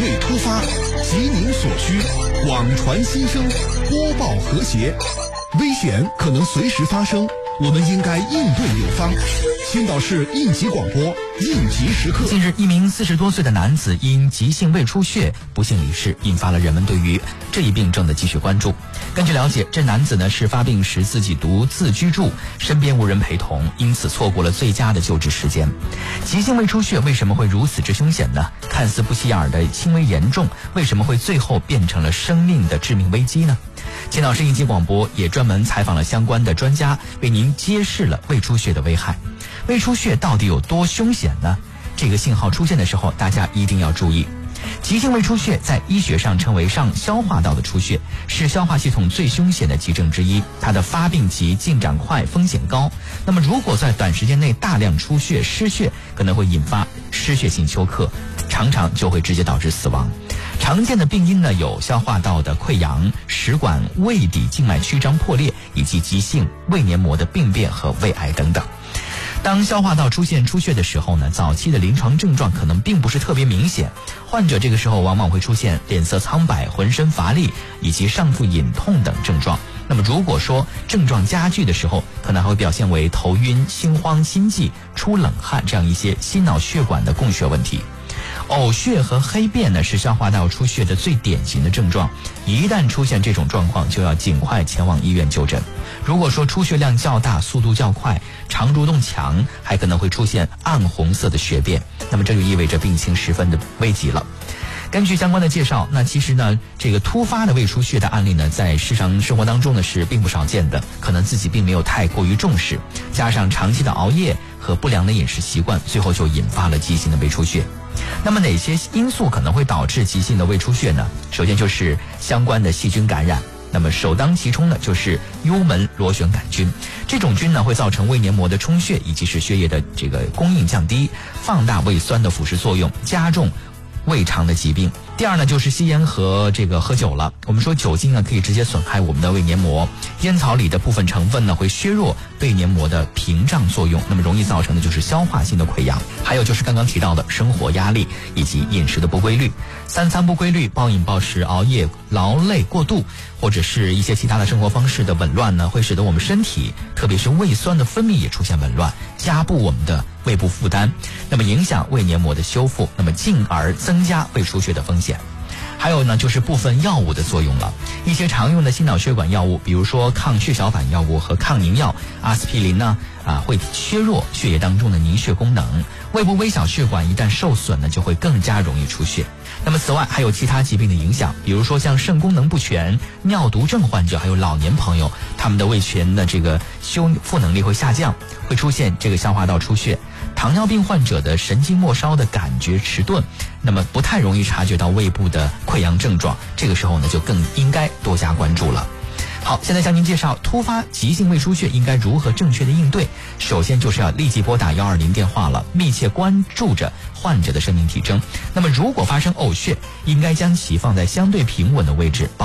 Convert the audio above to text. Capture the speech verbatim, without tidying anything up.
未突发，急您所需，广传心声，播报和谐。危险可能随时发生，我们应该应对有方。青岛市应急广播，应急时刻。 近日，一名四十多岁的男子因急性胃出血不幸离世，引发了人们对于这一病症的继续关注。根据了解，这男子呢是发病时自己独自居住，身边无人陪同，因此错过了最佳的救治时间。急性胃出血为什么会如此之凶险呢？看似不起眼的轻微严重，为什么会最后变成了生命的致命危机呢？青岛市应急广播也专门采访了相关的专家，为您揭示了胃出血的危害。胃出血到底有多凶险呢？这个信号出现的时候，大家一定要注意。急性胃出血在医学上称为上消化道的出血，是消化系统最凶险的急症之一，它的发病急、进展快、风险高。那么如果在短时间内大量出血、失血，可能会引发失血性休克，常常就会直接导致死亡。常见的病因呢有消化道的溃疡、食管、胃底静脉曲张破裂，以及急性胃黏膜的病变和胃癌等等。当消化道出现出血的时候呢，早期的临床症状可能并不是特别明显，患者这个时候往往会出现脸色苍白、浑身乏力以及上腹隐痛等症状。那么如果说症状加剧的时候，可能还会表现为头晕、心慌、心悸、出冷汗这样一些心脑血管的供血问题。呕血和黑便呢是消化道出血的最典型的症状，一旦出现这种状况，就要尽快前往医院就诊。如果说出血量较大、速度较快、肠蠕动强，还可能会出现暗红色的血便，那么这就意味着病情十分的危急了。根据相关的介绍，那其实呢，这个突发的胃出血的案例呢，在日常生活当中呢是并不少见的，可能自己并没有太过于重视，加上长期的熬夜和不良的饮食习惯，最后就引发了急性的胃出血。那么哪些因素可能会导致急性的胃出血呢？首先就是相关的细菌感染。那么首当其冲呢，就是幽门螺旋杆菌。这种菌呢会造成胃黏膜的充血，以及使血液的这个供应降低，放大胃酸的腐蚀作用，加重胃肠的疾病。第二呢，就是吸烟和这个喝酒了。我们说酒精呢可以直接损害我们的胃黏膜，烟草里的部分成分呢会削弱胃黏膜的屏障作用，那么容易造成的就是消化性的溃疡。还有就是刚刚提到的生活压力以及饮食的不规律，三餐不规律、暴饮暴食、熬夜、劳累过度，或者是一些其他的生活方式的紊乱呢，会使得我们身体特别是胃酸的分泌也出现紊乱，加步我们的胃部负担，那么影响胃黏膜的修复，那么进而增加胃出血的风险。还有呢，就是部分药物的作用了。一些常用的心脑血管药物，比如说抗血小板药物和抗凝药，阿司匹林呢，啊，会削弱血液当中的凝血功能。胃部微小血管一旦受损呢，就会更加容易出血。那么此外还有其他疾病的影响，比如说像肾功能不全、尿毒症患者，还有老年朋友，他们的胃群的这个修复能力会下降，会出现这个消化道出血。糖尿病患者的神经末梢的感觉迟钝，那么不太容易察觉到胃部的溃疡症状，这个时候呢就更应该多加关注了。好，现在向您介绍突发急性胃出血应该如何正确的应对。首先就是要立即拨打一二零电话了，密切关注着患者的生命体征。那么如果发生呕血，应该将其放在相对平稳的位置，